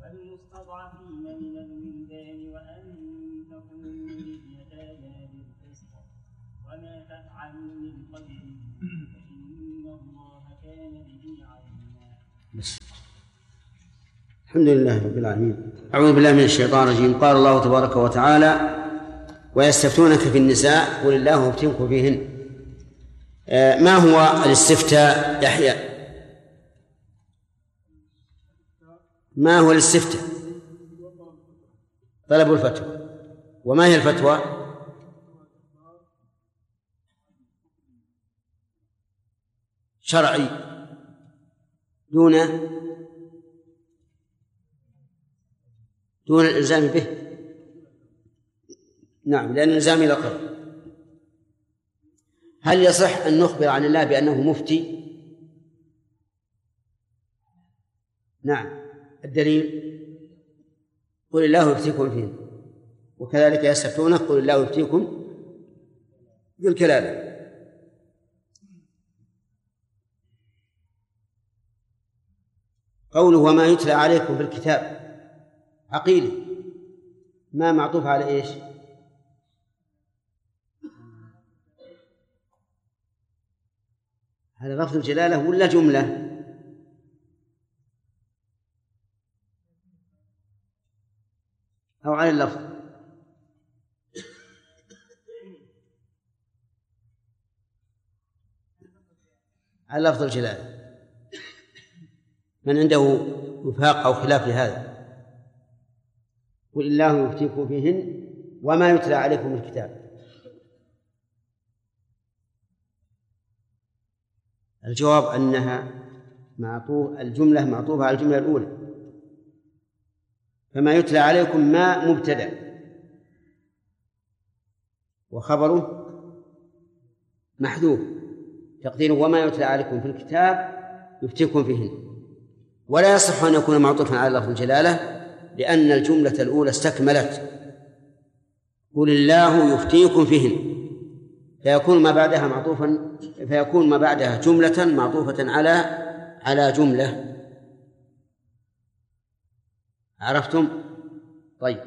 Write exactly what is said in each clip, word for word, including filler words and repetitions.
والمستضعفين من الولدان وأن تقوموا لليتامى بالقسط وما تفعلوا من خير فإن الله كان به عليما. بس. الحمد لله رب العالمين. أعوذ بالله من الشيطان الرجيم. قال الله تبارك وتعالى: ويستفتونك في النساء قل الله يفتيكم فيهن. آه ما هو الاستفتاء يحيى؟ ما هو الاستفتاء؟ طلب الفتوى. وما هي الفتوى؟ شرعي دون دون الإلزام به. نعم، لأن الإلزام إلى قبل. هل يصح أن نخبر عن الله بأنه مفتي؟ نعم. الدليل: قل الله يفتيكم فيه. وكذلك يستفتونك قل الله يفتيكم في الكلالة. قوله وما يتلى عليكم في الكتاب عقيلة، ما معطوف على إيش؟ هذا لفظ الجلالة ولا جملة؟ أو على اللفظ؟ على لفظ الجلالة. من عنده وفاق أو خلاف لهذا؟ قل الله يفتيكم فيهن وما يتلى عليكم الكتاب. الجواب أنها معطوف، الجملة معطوفة على الجملة الأولى. فما يتلى عليكم ما مبتدأ وخبره محذوف، تقديره وما يتلى عليكم في الكتاب يفتيكم فيهن. ولا يصح أن يكون معطوفا على لفظ الجلالة، لأن الجملة الأولى استكملت قل الله يفتيكم فيهن، فيكون ما بعدها معطوفا فيكون ما بعدها جملة معطوفة على على جملة. عرفتم؟ طيب.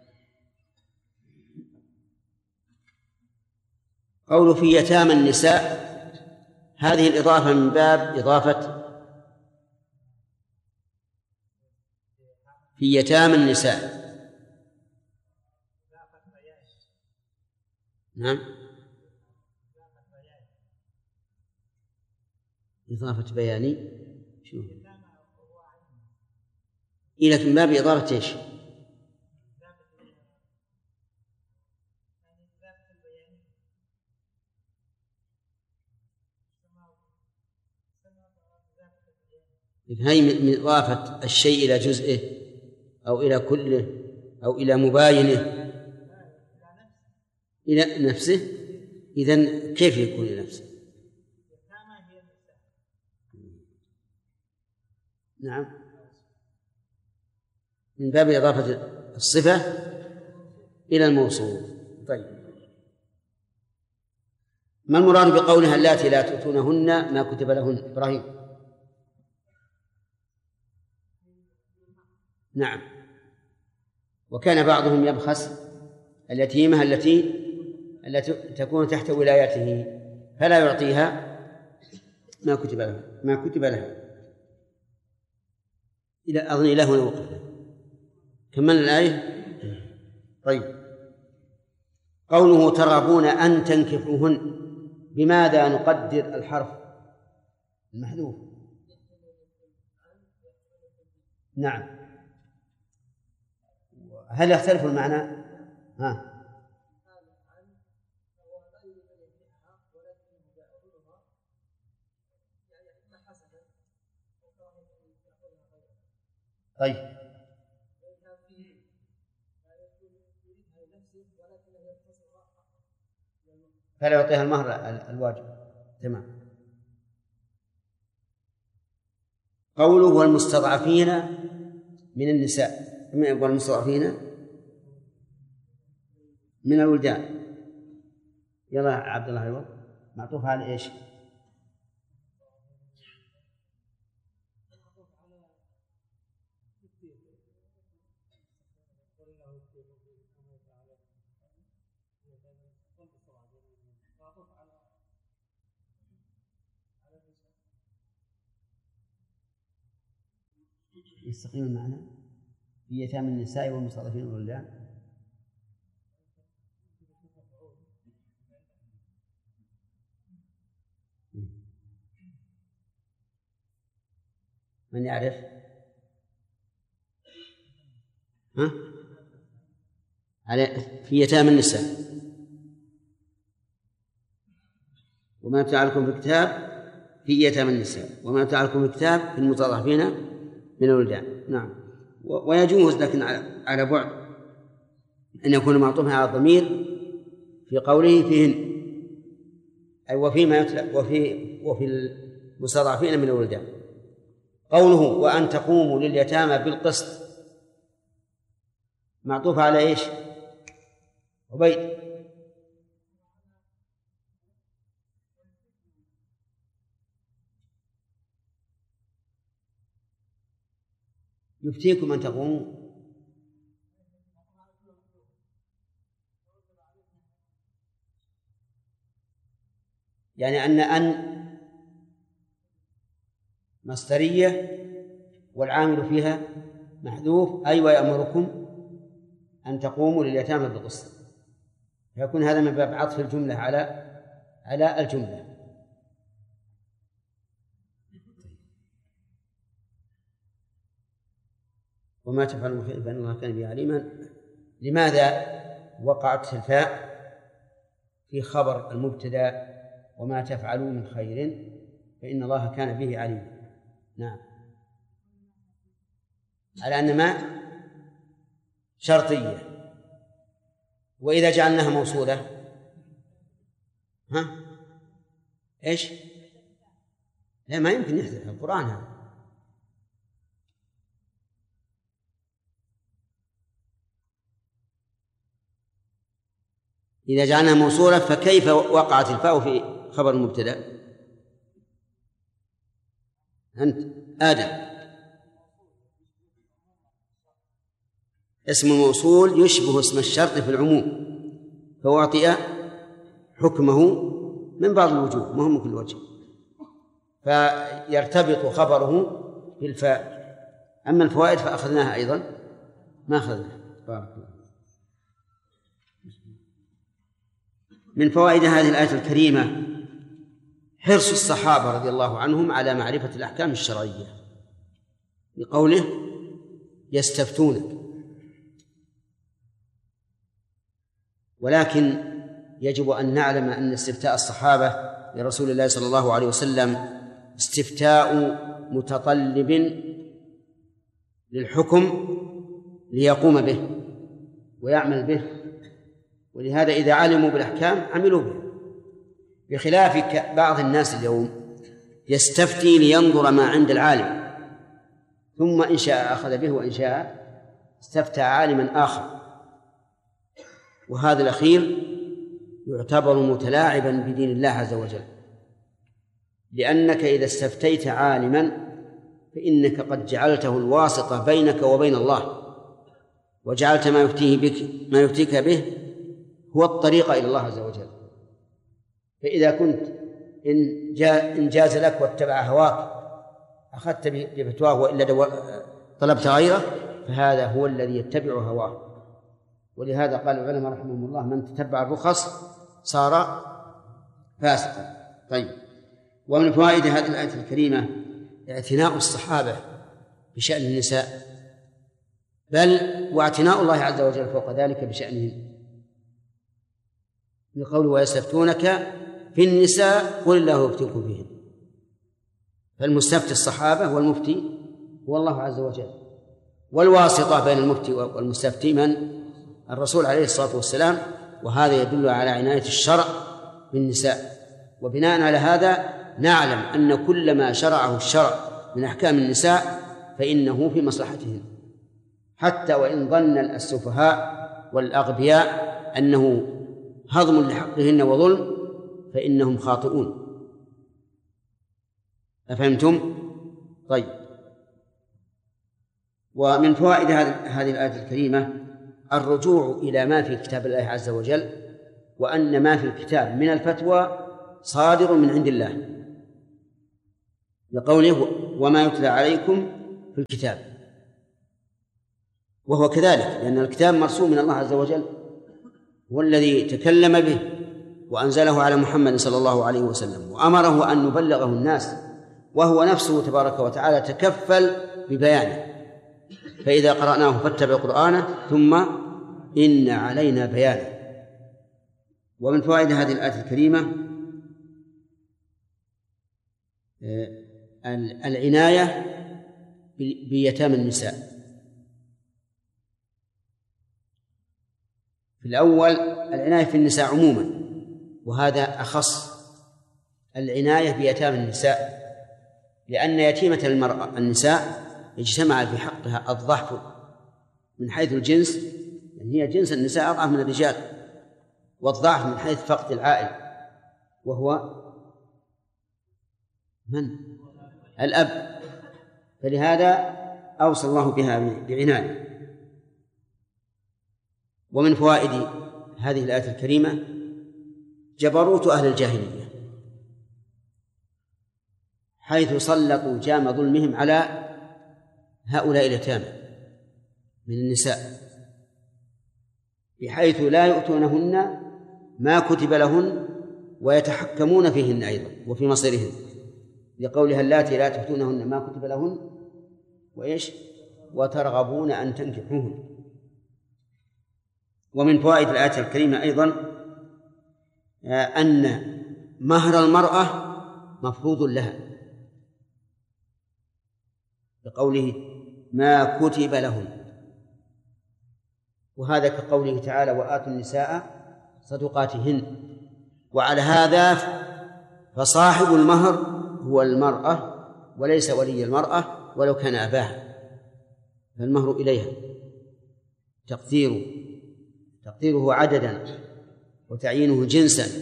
قول في يتامى النساء، هذه الإضافة من باب إضافة في يتامى النساء. نعم، إضافة بياني. شو إلى من باب إضافة إيش؟ هي من إضافة الشيء إلى جزئه أو إلى كله أو إلى مباينه إلى نفسه. إذن كيف يكون إلى نفسه؟ نعم، من باب إضافة الصفة إلى الموصول. طيب، ما المراد بقولها اللاتي لا تؤتونهن ما كتب لهن؟ إبراهيم. نعم. وكان بعضهم يبخس اليتيمة التي التي تكون تحت ولايته فلا يعطيها ما كتب لها ما كتب لها إلى أظن إلى هنا وقفنا. كملنا الآية. طيب، قوله ترغبون أن تنكحوهن، بماذا نقدر الحرف المحذوف؟ نعم. هل يختلف المعنى؟ ها. طيب، فلا يعطيها المهر الواجب. تمام. قوله والمستضعفين من النساء والمستضعفين من الولدان. يلا عبد الله. أيوة، معطوف على إيش؟ يستقيم المعنى في يتامى النساء والمستضعفين والولدان. من يعرف؟ ها؟ على في يتامى النساء وما يتعلكم في الكتاب في يتامى النساء وما يتعلكم في الكتاب في المستضعفين من الولدان. نعم. ويجوز لكن على بعد أن يكون معطوفا على الضمير في قوله فيهن، أي وفيما يتلى وفي وفي المستضعفين من الولدان. قوله وأن تقوموا لليتامى بالقسط معطوف على إيش؟ عبيد. يفتيكم أن تقوموا يعني أن أن مصدرية والعامل فيها محذوف، أي أيوة ويأمركم أن تقوموا لليتامى بالقسط، فيكون هذا من باب عطف الجملة على على الجملة. وما تفعلوا خير فإن الله كان به عليما. لماذا وقعت الفاء في خبر المبتدأ وما تفعلوا من خير فإن الله كان به عليما؟ نعم، على أن ما شرطية، وإذا جعلناها موصولة ها إيش؟ لا، ما يمكن يحدث القرآن هذا. إذا جعلناها موصولة فكيف وقعت الفاء في خبر المبتدأ؟ أنت آدم. اسم الموصول يشبه اسم الشرط في العموم فأعطي حكمه من بعض الوجوه، ما هو من كل وجه، فيرتبط خبره بالفاء. أما الفوائد فأخذناها أيضا ما أخذناها. بارك الله. من فوائد هذه الآية الكريمة حرص الصحابة رضي الله عنهم على معرفة الأحكام الشرعية، بقوله يستفتونك. ولكن يجب أن نعلم أن استفتاء الصحابة لرسول الله صلى الله عليه وسلم استفتاء متطلب للحكم ليقوم به ويعمل به، ولهذا إذا علموا بالأحكام عملوا به، بخلاف بعض الناس اليوم يستفتي لينظر ما عند العالم ثم إن شاء أخذ به وإن شاء استفتى عالما آخر، وهذا الأخير يعتبر متلاعبا بدين الله عز وجل، لأنك إذا استفتيت عالما فإنك قد جعلته الواسطة بينك وبين الله، وجعلت ما يفتيه بك ما يفتيك به هو الطريق إلى الله عز وجل. فإذا كنت إن, جا إن جاز لك واتبع هواك أخذت بفتواه وإلا طلبت غيره فهذا هو الذي يتبع هواه. ولهذا قال العلماء رحمهم الله من تتبع الرخص صار فاسقا. طيب، ومن فوائد هذه الآية الكريمة اعتناء الصحابة بشأن النساء، بل واعتناء الله عز وجل فوق ذلك بشأنهم، بقول ويستفتونك في النساء قل الله يفتيكم فيهن. فالمستفتي الصحابة والمفتي هو الله عز وجل، والواسطة بين المفتي والمستفتي من؟ الرسول عليه الصلاة والسلام. وهذا يدل على عناية الشرع بالنساء. وبناء على هذا نعلم أن كل ما شرعه الشرع من أحكام النساء فإنه في مصلحتهن، حتى وإن ظن السفهاء والأغبياء أنه هضم لحقهن وظلم فإنهم خاطئون. أفهمتم؟ طيب. ومن فوائد هذه الآية الكريمة الرجوع إلى ما في كتاب الله عز وجل، وأن ما في الكتاب من الفتوى صادر من عند الله، لقوله وما يتلى عليكم في الكتاب، وهو كذلك لأن الكتاب مرسوم من الله عز وجل، هو الذي تكلم به وأنزله على محمد صلى الله عليه وسلم وأمره أن يبلغه الناس، وهو نفسه تبارك وتعالى تكفل ببيانه، فإذا قرأناه فاتبع قرآنه ثم إن علينا بيانه. ومن فوائد هذه الآية الكريمة العناية بيتامى النساء. في الأول العناية في النساء عموما، وهذا أخص العناية بيتامى النساء، لأن يتيمة المرأة النساء اجتمع في حقها الضعف من حيث الجنس، يعني هي جنس النساء أضعف من الرجال، والضعف من حيث فقد العائل وهو من؟ الأب، فلهذا أوصى الله بها بعناية. ومن فوائد هذه الآية الكريمة جبروت أهل الجاهلية، حيث سلطوا جام ظلمهم على هؤلاء اليتامى من النساء، بحيث لا يؤتونهن ما كتب لهن ويتحكمون فيهن أيضا وفي مصيرهن، لقولها اللاتي لا تؤتونهن ما كتب لهن وإيش وترغبون أن تنكحوهن. ومن فوائد الآية الكريمة أيضا أن مهر المرأة مفروض لها، بقوله ما كتب لهن، وهذا كقوله تعالى وآتوا النساء صدقاتهن. وعلى هذا فصاحب المهر هو المرأة وليس ولي المرأة ولو كان أباها، فالمهر إليها تقديره تقديره عددا وتعيينه جنسا،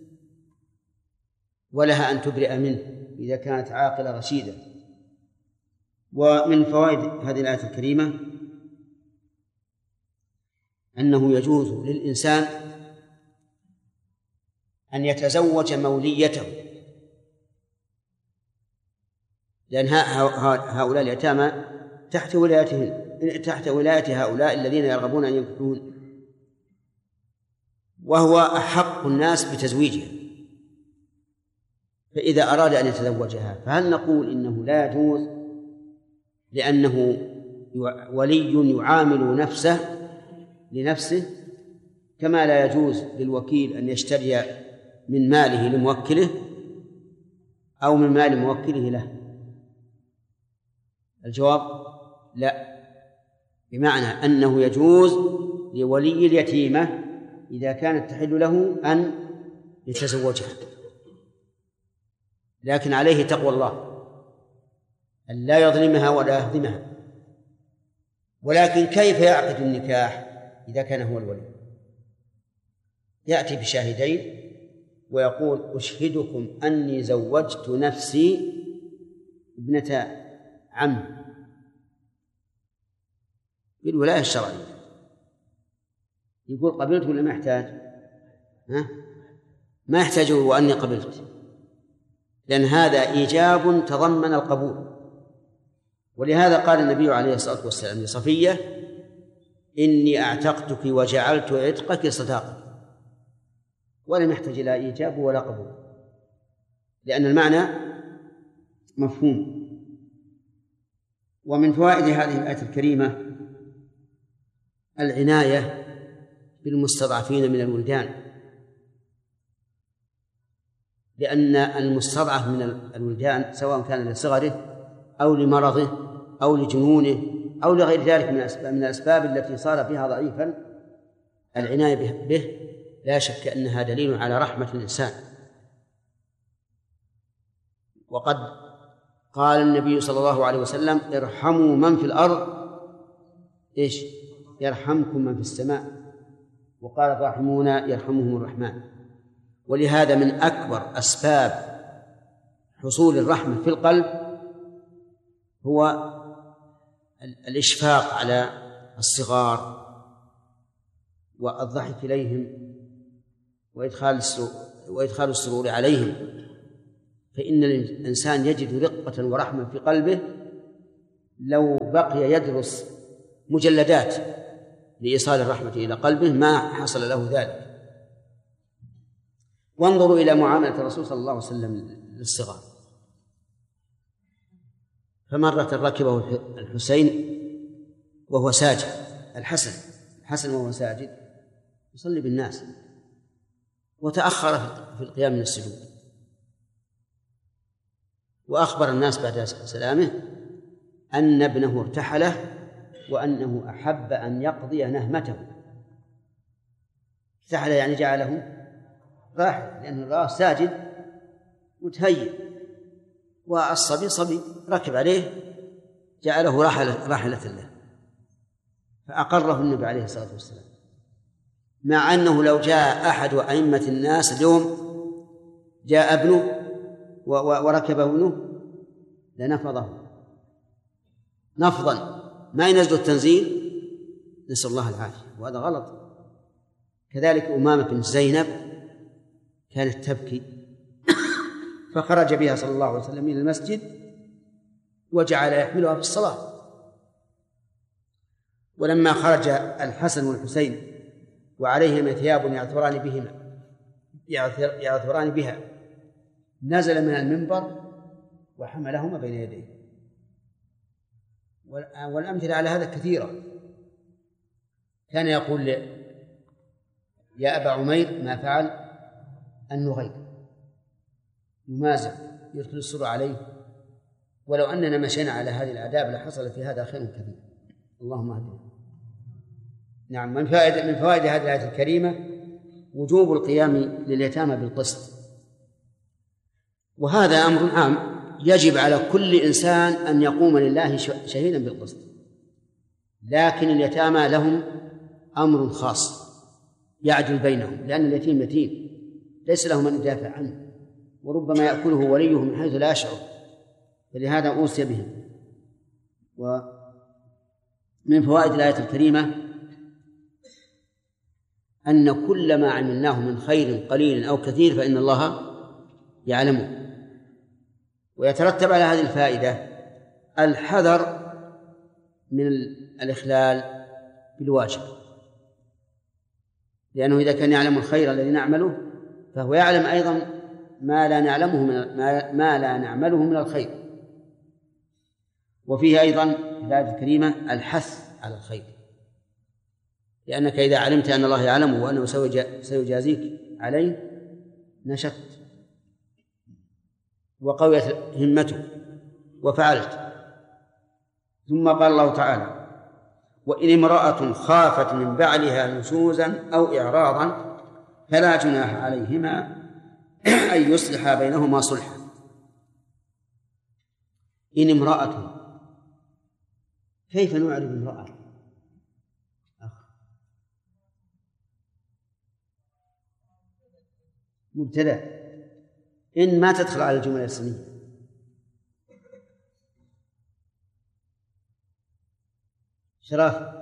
ولها أن تبرئ منه إذا كانت عاقلة رشيدة. ومن فوائد هذه الآية الكريمة أنه يجوز للإنسان أن يتزوج موليته، لأن هؤلاء اليتامى تحت ولايتهم تحت ولاية هؤلاء الذين يرغبون أن ينكحون، وهو أحق الناس بتزويجها، فإذا أراد أن يتزوجها فهل نقول إنه لا يجوز لأنه ولي يعامل نفسه لنفسه، كما لا يجوز للوكيل أن يشتري من ماله لموكله أو من مال موكله له؟ الجواب لا، بمعنى أنه يجوز لولي اليتيمة إذا كانت تحل له أن يتزوجها، لكن عليه تقوى الله أن لا يظلمها ولا يهضمها. ولكن كيف يعقد النكاح إذا كان هو الولي؟ يأتي بشاهدين ويقول أشهدكم أني زوجت نفسي ابنة عم بالولاية الشرعية. يقول قبلت ولا ما يحتاج؟ ها؟ ما يحتاج وأني قبلت، لأن هذا إيجاب تضمن القبول. ولهذا قال النبي عليه الصلاة والسلام لصفية إني أعتقتك وجعلت عتقك صداقة، ولم يحتاج إلى إيجاب ولا قبول، لأن المعنى مفهوم. ومن فوائد هذه الآية الكريمة العناية بالمستضعفين من الولدان، لأن المستضعف من الولدان سواء كان لصغره أو لمرضه أو لجنونه أو لغير ذلك من الأسباب, من الأسباب التي صار فيها ضعيفا، العناية به لا شك أنها دليل على رحمة الإنسان. وقد قال النبي صلى الله عليه وسلم ارحموا من في الأرض إيش يرحمكم من في السماء، وقال الراحمون يرحمهم الرحمن. ولهذا من أكبر أسباب حصول الرحمة في القلب هو الإشفاق على الصغار والضحك إليهم وإدخال السرور, وإدخال السرور عليهم، فإن الإنسان يجد رقة ورحمة في قلبه لو بقي يدرس مجلدات لإيصال الرحمة إلى قلبه ما حصل له ذلك. وانظروا إلى معاملة الرسول صلى الله عليه وسلم للصغار، فمرة ركبه الحسين وهو ساجد، الحسن الحسن وهو ساجد يصلي بالناس، وتأخر في القيام من السجود، وأخبر الناس بعد سلامه أن ابنه ارتحله وأنه أحب أن يقضي نهمته. ارتحله يعني جعله راحل، لأنه راه ساجد متهيئ، والصبي صبي ركب عليه جعله راحلة, راحلة له، فأقره النبي عليه الصلاة والسلام، مع أنه لو جاء أحد أئمة الناس اليوم جاء ابنه وركب ابنه لنفضه نفضا ما ينزل التنزيل، نسأل الله العافية، وهذا غلط. كذلك أمامة بن زينب كانت تبكي فخرج بها صلى الله عليه وسلم إلى المسجد وجعل يحملها في الصلاة. ولما خرج الحسن والحسين وعليهما ثياب يعثران بهما يعثران بها نزل من المنبر وحملهما بين يديه. والأمثلة على هذا كثيرة. كان يقول يا أبا عمير ما فعل النغير، يمازح يدخل السرور عليه. ولو أننا مشينا على هذه الآداب لحصل في هذا خير كثير. اللهم اهدنا. نعم، من فائدة من فوائد هذه الآية الكريمة وجوب القيام لليتامى بالقسط، وهذا أمر عام يجب على كل إنسان أن يقوم لله شهيدا بالقسط، لكن اليتامى لهم أمر خاص يعدل بينهم، لأن اليتيم يتيم ليس له من يدافع عنه، وربما يأكله وليه من حيث لا يشعر، فلهذا أوصي بهم. ومن فوائد الآية الكريمة أن كل ما عملناه من خير قليل أو كثير فإن الله يعلمه. ويترتب على هذه الفائدة الحذر من الإخلال بالواجب، لأنه إذا كان يعلم الخير الذي نعمله فهو يعلم أيضا ما لا نعلمه من ما لا نعمله من الخير. وفيه أيضا في الآية الكريمة الحث على الخير، لأنك إذا علمت أن الله يعلمه وأنه سيجازيك عليه نشطت وقويت همته وفعلت. ثم قال الله تعالى وإن امرأة خافت من بعلها نشوزا أو إعراضا فلا جناح عليهما أن يصلح بينهما صلحا. إن امرأة، كيف نعرف امرأة؟ مبتدأ، إن ما تدخل على الجملة الاسمية. شراف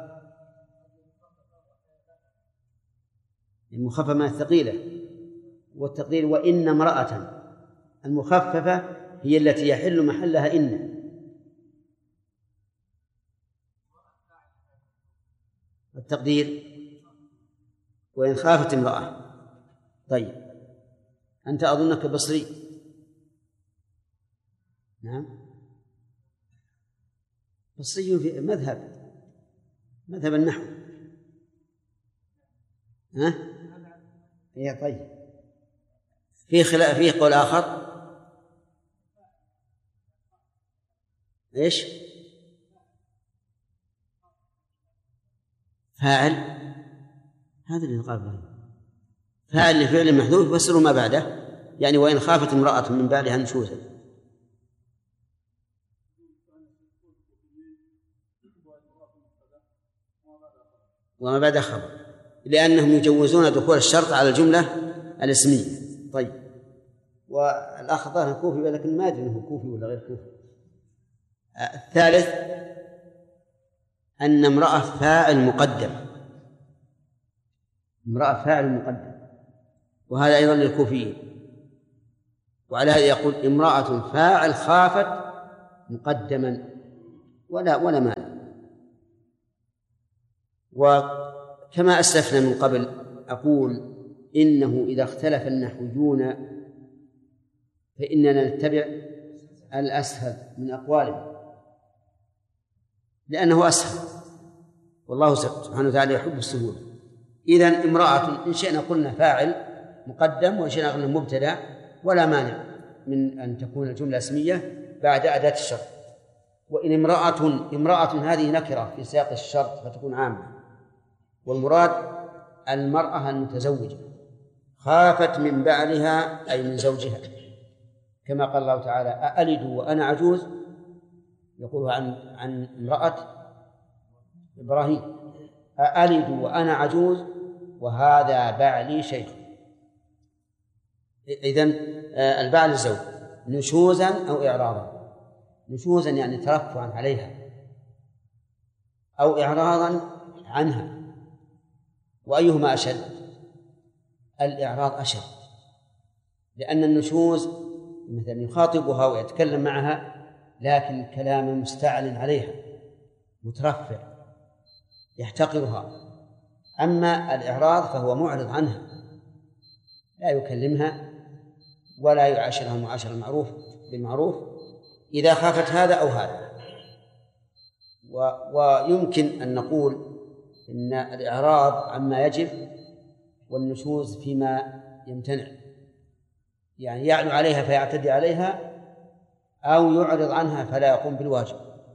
المخففة ما الثقيلة، والتقدير وإن امرأة، المخففة هي التي يحل محلها إن. التقدير وإن خافت امرأة. طيب أنت أظنك بصري. نعم بصري في مذهب مذهب النحو. ها هي طيب في خلاف فيه قول آخر. إيش فاعل؟ هذا اللي قال به فاعل لفعل محذوف يفسر ما بعده، يعني وإن خافت امرأة من بعلها نشوزا، وما بعد خبر، لأنهم يجوزون دخول الشرط على الجملة الاسمية. طيب والأخ ظاهر كوفي ولكن ما أدري أنه كوفي ولا غير كوفي. الثالث أن امرأة فاعل مقدم، امرأة فاعل مقدم، وهذا أيضا للكوفيين. وعلى هذا يقول امرأة فاعل خافت مقدما ولا ولا مانع. وكما أسلفنا من قبل أقول إنه إذا اختلف النحويون فإننا نتبع الأسهل من أقوالهم لأنه أسهل، والله سبحانه وتعالى يحب السهولة. إذن امرأة إن شئنا قلنا فاعل مقدم وإن شئنا قلنا مبتدأ، ولا مانع من أن تكون الجملة اسمية بعد أداة الشرط. وإن امرأة امرأة هذه نكرة في سياق الشرط فتكون عامة، والمراد المرأة المتزوجة خافت من بعلها أي من زوجها، كما قال الله تعالى أألد وأنا عجوز، يقول عن عن امرأة إبراهيم أألد وأنا عجوز وهذا بعلي شيخ. إذن البعل الزوج نشوزا أو إعراضا. نشوزا يعني ترفعا عليها، أو إعراضا عنها. وأيهما أشد؟ الإعراض أشد، لأن النشوز مثلا يخاطبها ويتكلم معها لكن كلام مستعل عليها مترفع يحتقرها. أما الإعراض فهو معرض عنها، لا يكلمها ولا يعاشرها معاشرة المعروف بالمعروف إذا خافت هذا أو هذا. و... ويمكن أن نقول إن الإعراض عما يجب والنشوز فيما يمتنع، يعني يعلو عليها فيعتدي عليها أو يعرض عنها فلا يقوم بالواجب.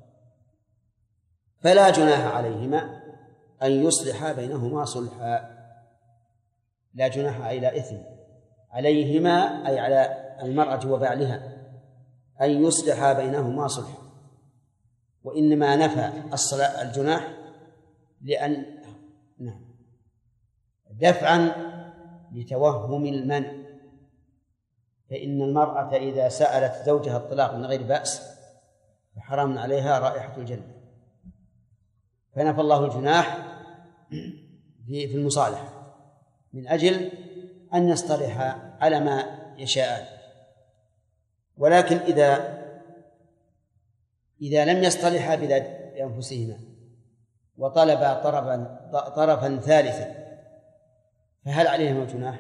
فلا جناح عليهما أن يصلحا بينهما صلحا. لا جناح أي لا إثم عليهما أي على المرأة وبعلها أن يصلحا بينهما صلحا. وإنما نفى الصلاة الجناح لأن نعم دفعا لتوهم المنع، فإن المرأة إذا سألت زوجها الطلاق من غير بأس فحرام عليها رائحة الجنة، فنفى الله الجناح في المصالحة من أجل أن يصطلحا على ما يشاءان. ولكن إذا إذا لم يصطلحا بأنفسهما وطلبا طرفا طرفا ثالثا فهل عليهما جناح؟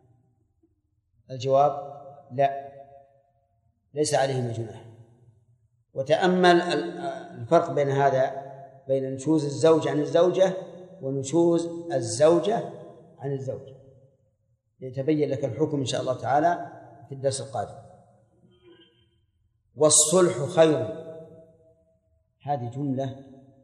الجواب لا، ليس عليهما جناح. وتأمل الفرق بين هذا، بين نشوز الزوج عن الزوجة ونشوز الزوجة عن الزوج، ليتبين لك الحكم إن شاء الله تعالى في الدرس القادم. والصلح خير، هذه جملة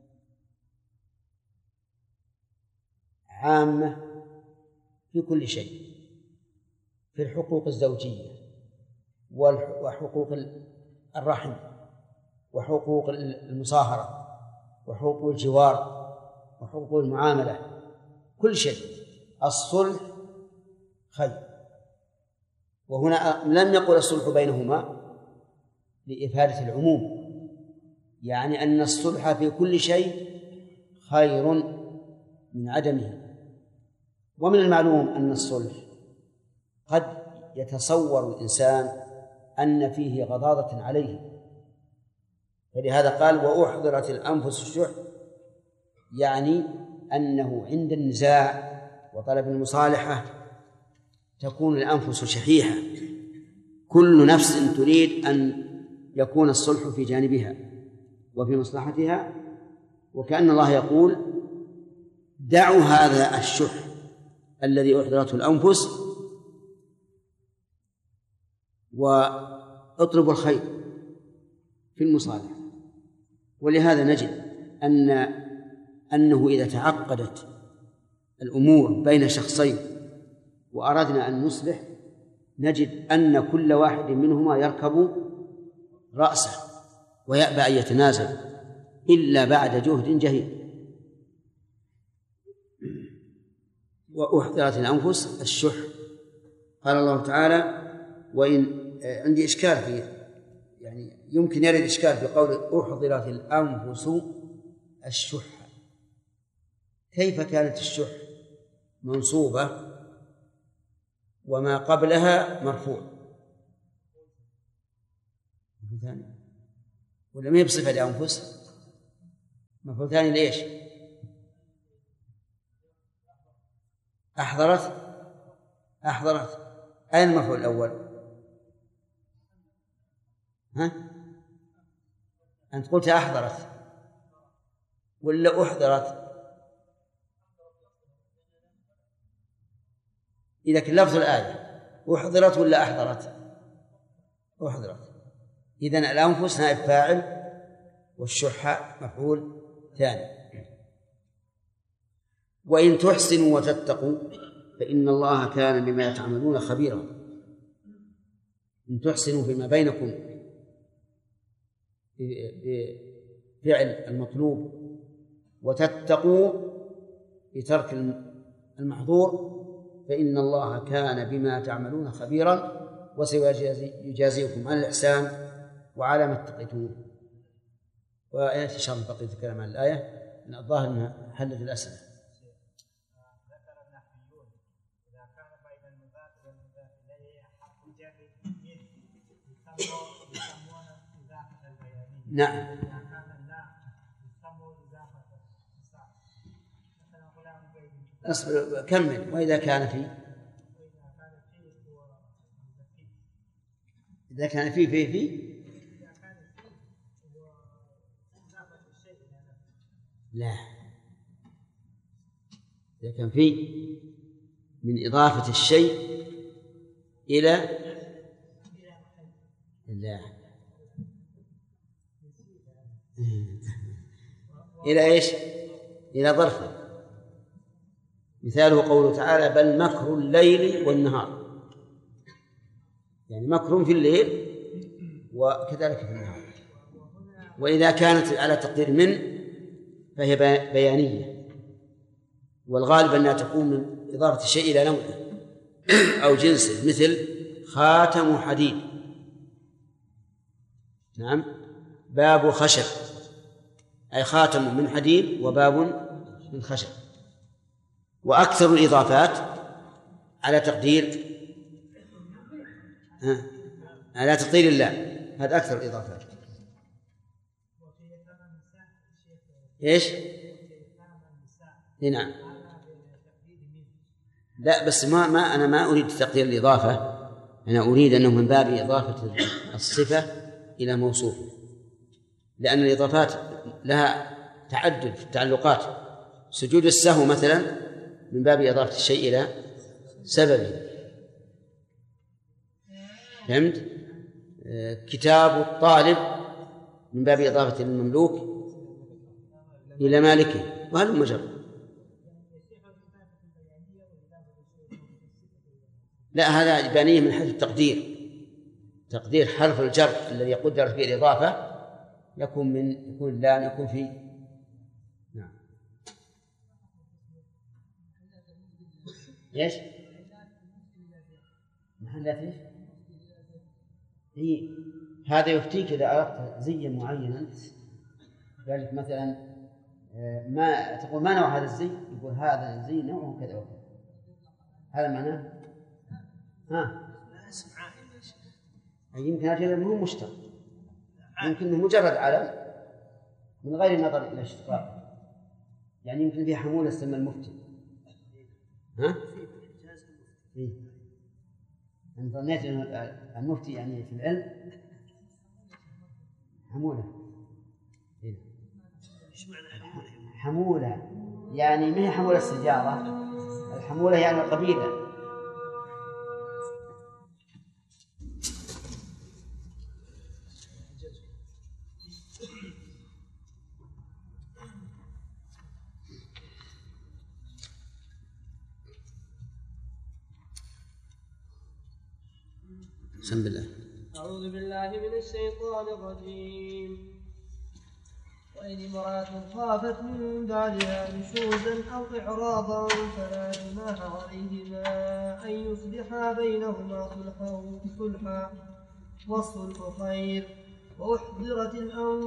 عامة في كل شيء، في الحقوق الزوجية وحقوق الرحم وحقوق المصاهرة وحقوق الجوار وحقوق المعاملة، كل شيء الصلح خير. وهنا لم يقل الصلح بينهما لإفادة العموم، يعني أن الصلح في كل شيء خير من عدمه. ومن المعلوم أن الصلح قد يتصور الإنسان أن فيه غضاضة عليه، فلهذا قال وأحضرت الأنفس الشح، يعني أنه عند النزاع وطلب المصالحة تكون الأنفس شحيحة، كل نفس تريد أن يكون الصلح في جانبها وفي مصلحتها، وكأن الله يقول دعوا هذا الشح الذي أحضرته الأنفس واطلبوا الخير في المصالحة. ولهذا نجد أن أنه إذا تعقدت الأمور بين شخصين وأردنا أن نصلح نجد أن كل واحد منهما يركب رأسه ويأبى أن يتنازل إلا بعد جهد جهيد. وأحضرت الأنفس الشح، قال الله تعالى وإن عندي إشكال في يعني يمكن يرد إشكال في قول أحضرت الأنفس الشح، كيف كانت الشح منصوبة وما قبلها مرفوع ولا ما هي بصفة لأنفس؟ مفعول ثاني ليش؟ أحضرت أحضرت أين المفعول الأول؟ ها؟ أنت قلت أحضرت ولا أحضرت؟ إذا كان لفظ الآية أحضرت ولا أحضرت؟ أحضرت. إذن الأنفس نائب فاعل والشح مفعول ثاني. وإن تحسنوا وتتقوا فإن الله كان بما تعملون خبيرا. إن تحسنوا فيما بينكم بفعل المطلوب وتتقوا بترك المحظور فإن الله كان بما تعملون خبيرا وسيجازيكم على الإحسان وعلى ما اتقيتموه. وآيات إن شاء الله بقية الكلام عن الآية إن الظاهر أنها حلت الأسئلة. ذكر النحويون إذا كان بين المضاف والمضاف إليه حرف جر يسمون إضافة البيانية. نعم. إذا كان لا يسمون إضافة الصاع. مثلا غلام بين. أصبر كمل. وإذا كان في إذا كان في في في لا إذا كان في من إضافة الشيء إلى لا إلى إيش؟ إلى ظرف. مثاله قوله تعالى بل مكر الليل والنهار، يعني مكر في الليل وكذلك في النهار. وإذا كانت على تقدير من فهي بيانية، والغالب أنها تكون من إضافة الشيء إلى نوعه أو جنسه، مثل خاتم حديد. نعم. باب خشب أي خاتم من حديد وباب من خشب. وأكثر الإضافات على تقدير ها. على تقدير الله، هذا أكثر الإضافات. إيش؟ نعم. لا بس ما ما أنا ما أريد تقدير الإضافة، أنا أريد أنه من باب إضافة الصفة إلى موصوف، لأن الإضافات لها تعدد في التعلقات. سجود السهو مثلا من باب إضافة الشيء إلى سببه، فهمت؟ كتاب الطالب من باب إضافة المملوك إلى مالكه، وهذا المجرد. لا هذا إبانية من حيث التقدير. تقدير حرف الجر الذي يقدر فيه الإضافة يكون من يكون لا يكون فيه. نعم. ايش؟ محلات ايش؟ إيه؟ هذا يفتيك إذا أردت زيا معينا، ذلك مثلا ما تقول ما نوع هذا الزي؟ يقول هذا الزي نوعه كذا وكذا. هذا معناه ها يمكن هذا مو مشتق، يمكن انه مجرد علم من غير نظر الى اشتقاق. يعني يمكن فيه حمولة تسمى المفتي. ها؟ إيه؟ أنا ظنيت أن المفتي يعني في العلم حمولة. إيه؟ حمولة يعني ما هي حمولة السجارة، الحمولة يعني القبيلة. بسم الله. أعوذ بالله من الشيطان الرجيم. وإن امرأة خافت من بعدها نشوزا أو إعراضا فلا جناح عليهما أن يصلحا بينهما صلحا والصلح خير وأحضرت الأنفس